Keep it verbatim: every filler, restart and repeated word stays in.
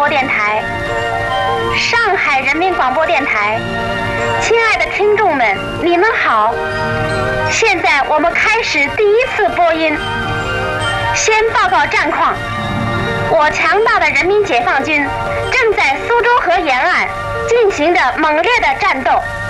播电台，上海人民广播电台，亲爱的听众们，你们好！现在我们开始第一次播音。先报告战况：我强大的人民解放军正在苏州河沿岸进行着猛烈的战斗。